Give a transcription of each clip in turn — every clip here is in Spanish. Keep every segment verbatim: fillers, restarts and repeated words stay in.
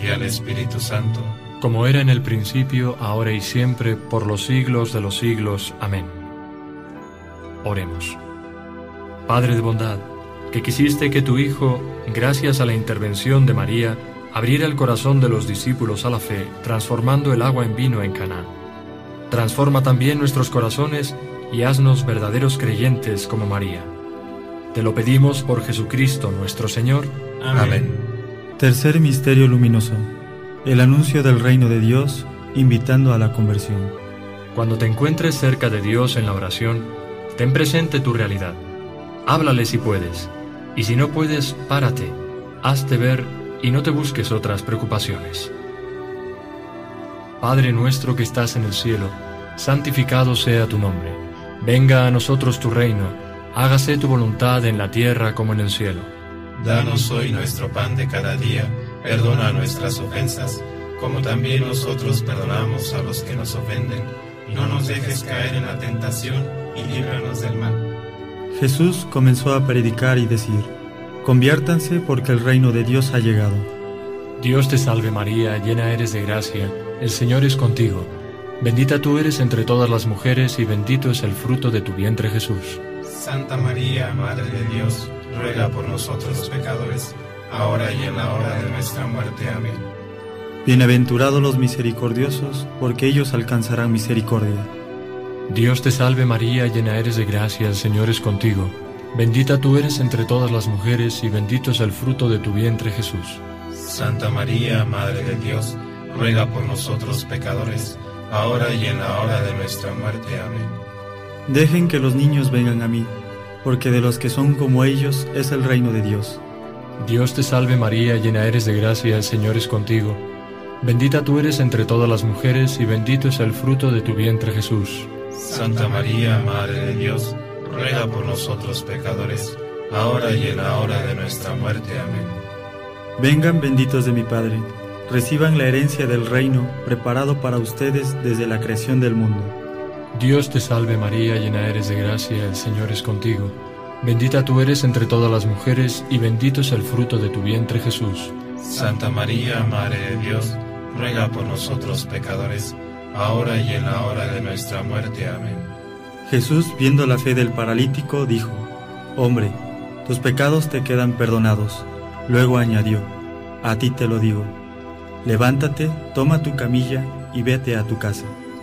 y al Espíritu Santo, como era en el principio, ahora y siempre, por los siglos de los siglos. Amén. Oremos. Padre de bondad, que quisiste que tu Hijo, gracias a la intervención de María, abriera el corazón de los discípulos a la fe, transformando el agua en vino en Caná. Transforma también nuestros corazones y haznos verdaderos creyentes como María. Te lo pedimos por Jesucristo nuestro Señor. Amén. Amén. Tercer misterio luminoso: el anuncio del reino de Dios, invitando a la conversión. Cuando te encuentres cerca de Dios en la oración, ten presente tu realidad. Háblale si puedes, y si no puedes, párate, hazte ver y no te busques otras preocupaciones. Padre nuestro que estás en el cielo, santificado sea tu nombre. Venga a nosotros tu reino. Hágase tu voluntad en la tierra como en el cielo. Danos hoy nuestro pan de cada día. Perdona nuestras ofensas, como también nosotros perdonamos a los que nos ofenden. No nos dejes caer en la tentación y líbranos del mal. Jesús comenzó a predicar y decir: conviértanse porque el reino de Dios ha llegado. Dios te salve María, llena eres de gracia, el Señor es contigo. Bendita tú eres entre todas las mujeres y bendito es el fruto de tu vientre Jesús. Santa María, Madre de Dios, ruega por nosotros los pecadores, ahora y en la hora de nuestra muerte. Amén. Bienaventurados los misericordiosos, porque ellos alcanzarán misericordia. Dios te salve María, llena eres de gracia, el Señor es contigo. Bendita tú eres entre todas las mujeres y bendito es el fruto de tu vientre Jesús. Santa María, Madre de Dios, ruega por nosotros pecadores, ahora y en la hora de nuestra muerte. Amén. Dejen que los niños vengan a mí, porque de los que son como ellos es el reino de Dios. Dios te salve María, llena eres de gracia, el Señor es contigo. Bendita tú eres entre todas las mujeres y bendito es el fruto de tu vientre Jesús. Santa María, Madre de Dios, ruega por nosotros pecadores, ahora y en la hora de nuestra muerte. Amén. Vengan benditos de mi Padre, reciban la herencia del reino preparado para ustedes desde la creación del mundo. Dios te salve María, llena eres de gracia, el Señor es contigo. Bendita tú eres entre todas las mujeres y bendito es el fruto de tu vientre Jesús. Santa María, Madre de Dios, ruega por nosotros pecadores, ahora y en la hora de nuestra muerte. Amén. Jesús, viendo la fe del paralítico, dijo: hombre, tus pecados te quedan perdonados. Luego añadió: a ti te lo digo, levántate, toma tu camilla y vete a tu casa.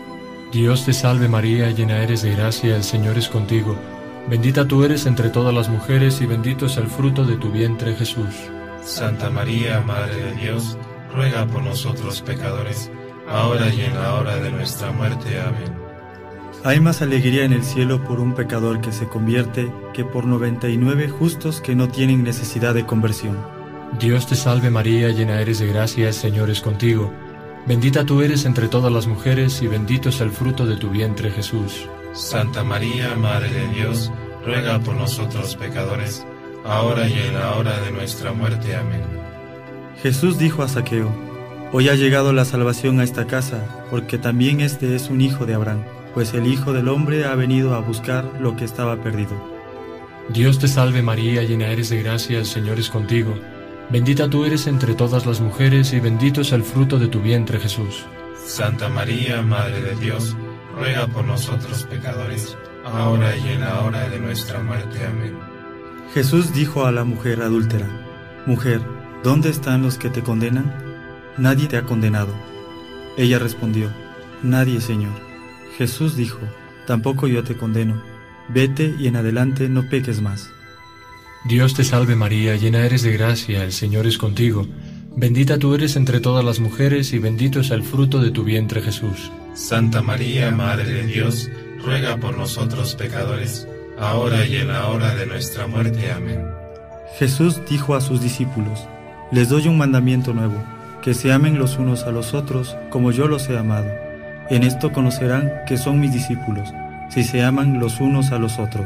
Dios te salve María, llena eres de gracia, el Señor es contigo. Bendita tú eres entre todas las mujeres y bendito es el fruto de tu vientre Jesús. Santa María, Madre de Dios, ruega por nosotros pecadores, ahora y en la hora de nuestra muerte. Amén. Hay más alegría en el cielo por un pecador que se convierte que por noventa y nueve justos que no tienen necesidad de conversión. Dios te salve María, llena eres de gracia, el Señor es contigo. Bendita tú eres entre todas las mujeres y bendito es el fruto de tu vientre Jesús. Santa María, Madre de Dios, ruega por nosotros pecadores, ahora y en la hora de nuestra muerte. Amén. Jesús dijo a Zaqueo: hoy ha llegado la salvación a esta casa, porque también este es un hijo de Abraham, pues el Hijo del Hombre ha venido a buscar lo que estaba perdido. Dios te salve María, llena eres de gracia, el Señor es contigo. Bendita tú eres entre todas las mujeres y bendito es el fruto de tu vientre Jesús. Santa María, Madre de Dios, ruega por nosotros pecadores, ahora y en la hora de nuestra muerte. Amén. Jesús dijo a la mujer adúltera: mujer, ¿dónde están los que te condenan? Nadie te ha condenado. Ella respondió: nadie, Señor. Jesús dijo: tampoco yo te condeno. Vete y en adelante no peques más. Dios te salve María, llena eres de gracia, el Señor es contigo. Bendita tú eres entre todas las mujeres y bendito es el fruto de tu vientre Jesús. Santa María, Madre de Dios, ruega por nosotros pecadores, ahora y en la hora de nuestra muerte. Amén. Jesús dijo a sus discípulos: les doy un mandamiento nuevo, que se amen los unos a los otros como yo los he amado. En esto conocerán que son mis discípulos, si se aman los unos a los otros.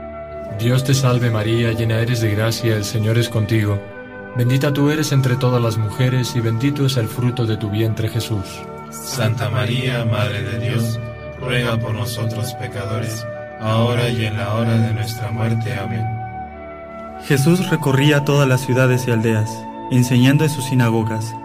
Dios te salve María, llena eres de gracia, el Señor es contigo. Bendita tú eres entre todas las mujeres y bendito es el fruto de tu vientre Jesús. Santa María, Madre de Dios, ruega por nosotros pecadores, ahora y en la hora de nuestra muerte. Amén. Jesús recorría todas las ciudades y aldeas, enseñando en sus sinagogas,